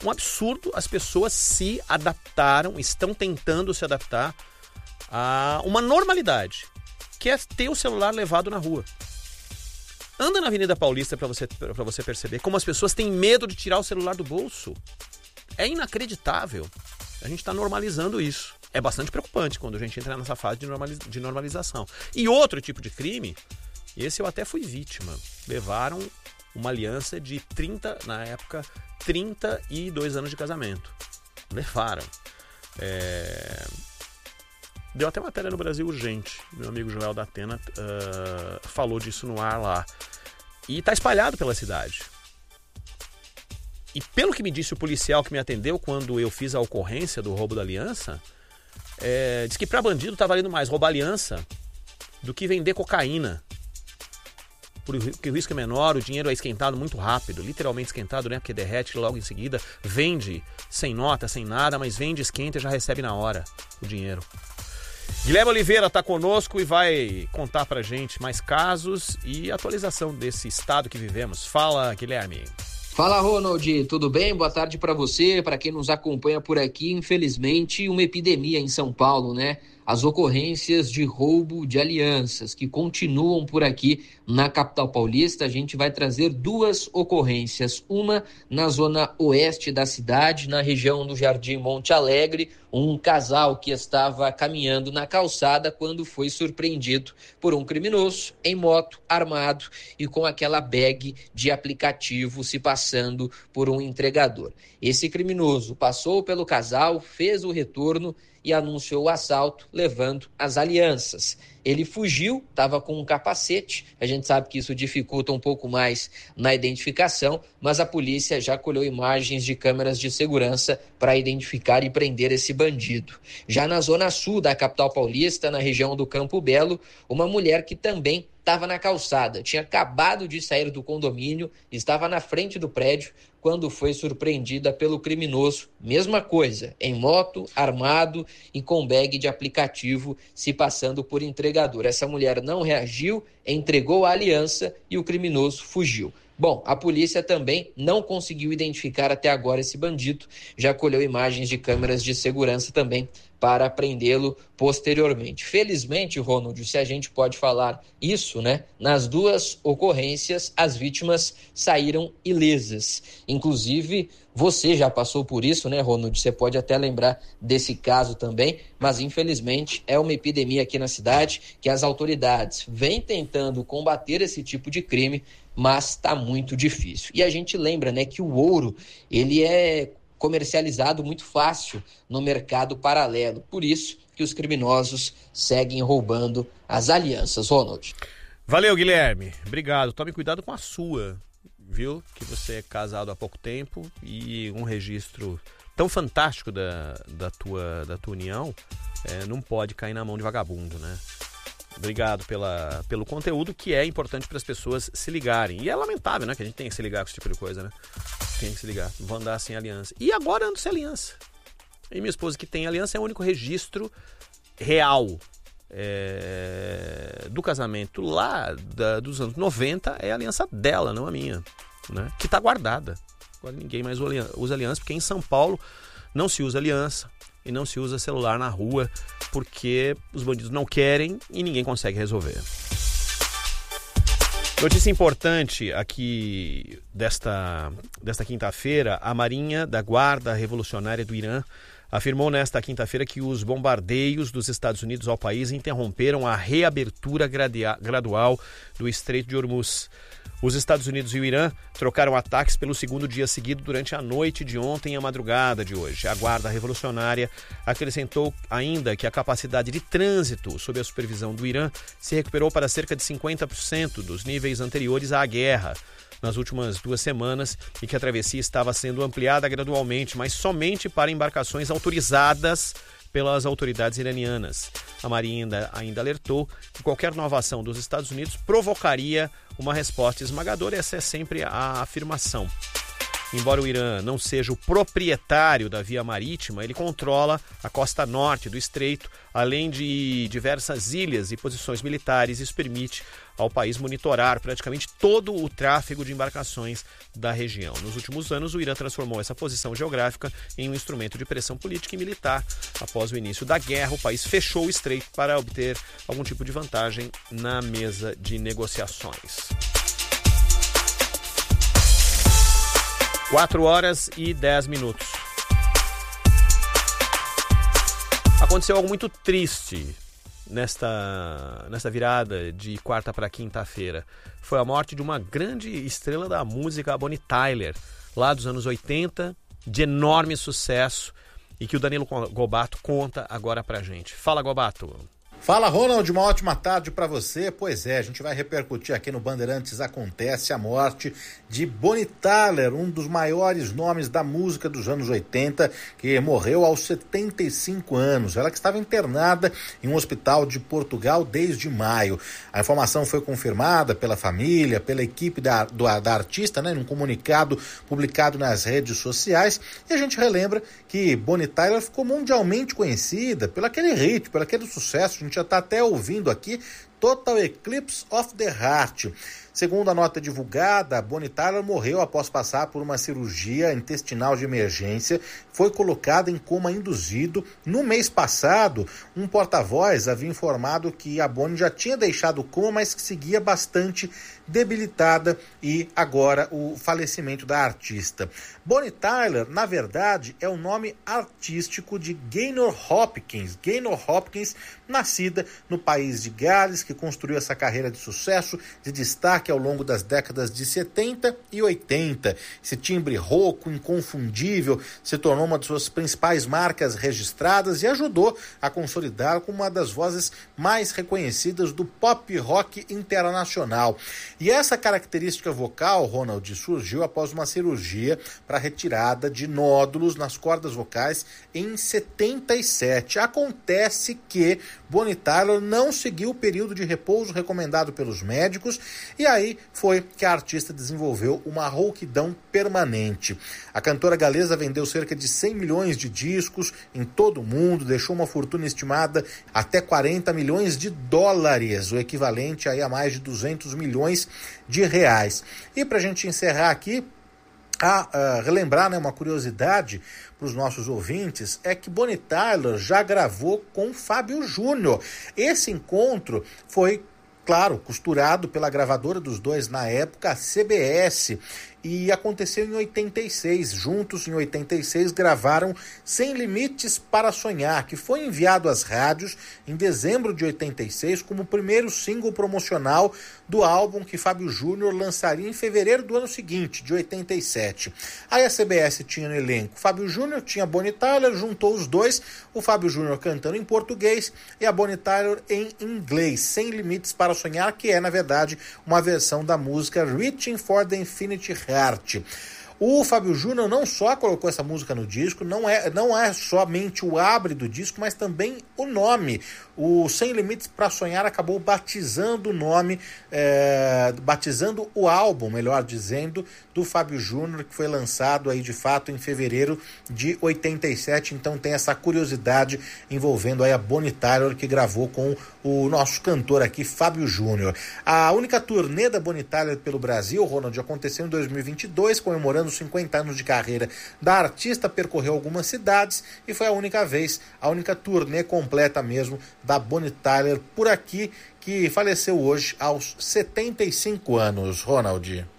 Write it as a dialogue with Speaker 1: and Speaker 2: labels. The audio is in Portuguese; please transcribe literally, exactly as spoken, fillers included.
Speaker 1: um absurdo. As pessoas se adaptaram, estão tentando se adaptar a uma normalidade, que é ter o celular levado na rua. Anda na Avenida Paulista para você, para você perceber como as pessoas têm medo de tirar o celular do bolso. É inacreditável. A gente está normalizando isso. É bastante preocupante quando a gente entra nessa fase de, normaliz... de normalização. E outro tipo de crime, esse eu até fui vítima. Levaram uma aliança de trinta, na época, trinta e dois anos de casamento. Levaram. É... Deu até matéria no Brasil Urgente. Meu amigo Joel da Atena uh, falou disso no ar lá. E está espalhado pela cidade. E pelo que me disse o policial que me atendeu quando eu fiz a ocorrência do roubo da aliança, é, diz que para bandido está valendo mais roubar aliança do que vender cocaína. Porque o risco é menor, o dinheiro é esquentado muito rápido, literalmente esquentado, né? Porque derrete logo em seguida, vende sem nota, sem nada, mas vende, esquenta e já recebe na hora o dinheiro. Guilherme Oliveira está conosco e vai contar pra gente mais casos e atualização desse estado que vivemos. Fala, Guilherme.
Speaker 2: Fala, Ronald, tudo bem? Boa tarde para você, para quem nos acompanha por aqui. Infelizmente, uma epidemia em São Paulo, né? As ocorrências de roubo de alianças que continuam por aqui na capital paulista. A gente vai trazer duas ocorrências. Uma na zona oeste da cidade, na região do Jardim Monte Alegre. Um casal que estava caminhando na calçada quando foi surpreendido por um criminoso em moto, armado e com aquela bag de aplicativo se passando por um entregador. Esse criminoso passou pelo casal, fez o retorno e anunciou o assalto, levando as alianças. Ele fugiu, estava com um capacete, a gente sabe que isso dificulta um pouco mais na identificação, mas a polícia já colheu imagens de câmeras de segurança para identificar e prender esse bandido. Já na zona sul da capital paulista, na região do Campo Belo, uma mulher que também estava na calçada, tinha acabado de sair do condomínio, estava na frente do prédio, quando foi surpreendida pelo criminoso. Mesma coisa, em moto, armado e com bag de aplicativo se passando por entregador. Essa mulher não reagiu, entregou a aliança e o criminoso fugiu. Bom, a polícia também não conseguiu identificar até agora esse bandido, já colheu imagens de câmeras de segurança também para prendê-lo posteriormente. Felizmente, Ronald, se a gente pode falar isso, né? Nas duas ocorrências, as vítimas saíram ilesas. Inclusive, você já passou por isso, né, Ronald? Você pode até lembrar desse caso também, mas infelizmente é uma epidemia aqui na cidade que as autoridades vêm tentando combater esse tipo de crime, mas está muito difícil. E a gente lembra, né, que o ouro, ele é comercializado muito fácil no mercado paralelo. Por isso que os criminosos seguem roubando as alianças, Ronald.
Speaker 1: Valeu, Guilherme. Obrigado. Tome cuidado com a sua, viu? Que você é casado há pouco tempo e um registro tão fantástico da, da, tua, da tua união é, não pode cair na mão de vagabundo, né? Obrigado pela, pelo conteúdo que é importante para as pessoas se ligarem. E é lamentável, né, que a gente tem que se ligar com esse tipo de coisa, né? Tem que se ligar. Vou andar sem aliança. E agora ando sem aliança. E minha esposa que tem aliança é o único registro real é, do casamento lá da, dos anos noventa. É a aliança dela, não a minha, né? Que está guardada. Agora ninguém mais usa aliança, porque em São Paulo não se usa aliança. E não se usa celular na rua porque os bandidos não querem e ninguém consegue resolver. Notícia importante aqui desta, desta quinta-feira: a Marinha da Guarda Revolucionária do Irã afirmou nesta quinta-feira que os bombardeios dos Estados Unidos ao país interromperam a reabertura gradia, gradual do Estreito de Hormuz. Os Estados Unidos e o Irã trocaram ataques pelo segundo dia seguido durante a noite de ontem e a madrugada de hoje. A Guarda Revolucionária acrescentou ainda que a capacidade de trânsito sob a supervisão do Irã se recuperou para cerca de cinquenta por cento dos níveis anteriores à guerra nas últimas duas semanas e que a travessia estava sendo ampliada gradualmente, mas somente para embarcações autorizadas pelas autoridades iranianas. A Marinha ainda, ainda alertou que qualquer nova ação dos Estados Unidos provocaria uma resposta esmagadora. Essa é sempre a afirmação. Embora o Irã não seja o proprietário da via marítima, ele controla a costa norte do estreito, além de diversas ilhas e posições militares. Isso permite ao país monitorar praticamente todo o tráfego de embarcações da região. Nos últimos anos, o Irã transformou essa posição geográfica em um instrumento de pressão política e militar. Após o início da guerra, o país fechou o estreito para obter algum tipo de vantagem na mesa de negociações. quatro horas e dez minutos. Aconteceu algo muito triste nesta, nesta virada de quarta para quinta-feira. Foi a morte de uma grande estrela da música, a Bonnie Tyler, lá dos anos oitenta, de enorme sucesso, e que o Danilo Gobato conta agora pra gente. Fala, Gobato.
Speaker 3: Fala, Ronald, uma ótima tarde para você. Pois é, a gente vai repercutir aqui no Bandeirantes Acontece a morte de Bonnie Tyler, um dos maiores nomes da música dos anos oitenta, que morreu aos setenta e cinco anos. Ela que estava internada em um hospital de Portugal desde maio. A informação foi confirmada pela família, pela equipe da, do, da artista, né, num comunicado publicado nas redes sociais. E a gente relembra que Bonnie Tyler ficou mundialmente conhecida pelo aquele hit, pelo aquele sucesso. A gente já está até ouvindo aqui, Total Eclipse of the Heart. Segundo a nota divulgada, Bonnie Tyler morreu após passar por uma cirurgia intestinal de emergência, foi colocada em coma induzido. No mês passado, um porta-voz havia informado que a Bonnie já tinha deixado o coma, mas que seguia bastante debilitada, e agora o falecimento da artista. Bonnie Tyler, na verdade, é o nome artístico de Gaynor Hopkins. Gaynor Hopkins, nascida no país de Gales, que construiu essa carreira de sucesso, de destaque ao longo das décadas de setenta e oitenta. Esse timbre rouco, inconfundível, se tornou uma de suas principais marcas registradas e ajudou a consolidar como uma das vozes mais reconhecidas do pop rock internacional. E essa característica vocal, Ronald, surgiu após uma cirurgia para retirada de nódulos nas cordas vocais em setenta e sete. Acontece que Bonnie Tyler não seguiu o período de repouso recomendado pelos médicos, e aí foi que a artista desenvolveu uma rouquidão permanente. A cantora galesa vendeu cerca de cem milhões de discos em todo o mundo, deixou uma fortuna estimada até quarenta milhões de dólares, o equivalente aí a mais de duzentos milhões de reais. E para a gente encerrar aqui, a, a relembrar, né, uma curiosidade para os nossos ouvintes, é que Bonnie Tyler já gravou com Fábio Júnior. Esse encontro foi, claro, costurado pela gravadora dos dois na época, a C B S, e aconteceu em oitenta e seis. Juntos, em oitenta e seis, gravaram Sem Limites para Sonhar, que foi enviado às rádios em dezembro de oitenta e seis como o primeiro single promocional do álbum que Fábio Júnior lançaria em fevereiro do ano seguinte, de oitenta e sete. Aí a C B S tinha no elenco Fábio Júnior, tinha Bonnie Tyler, juntou os dois, o Fábio Júnior cantando em português e a Bonnie Tyler em inglês, Sem Limites para Sonhar, que é, na verdade, uma versão da música Reaching for the Infinite Heart. O Fábio Júnior não só colocou essa música no disco, não é, não é somente o abre do disco, mas também o nome. O Sem Limites para Sonhar acabou batizando o nome, é, batizando o álbum, melhor dizendo, do Fábio Júnior, que foi lançado aí de fato em fevereiro de oitenta e sete. Então tem essa curiosidade envolvendo aí a Bonnie Tyler, que gravou com o nosso cantor aqui, Fábio Júnior. A única turnê da Bonnie Tyler pelo Brasil, Ronald, aconteceu em dois mil e vinte e dois, comemorando os cinquenta anos de carreira da artista, percorreu algumas cidades e foi a única vez, a única turnê completa mesmo da Bonnie Tyler por aqui, que faleceu hoje aos setenta e cinco anos, Ronald.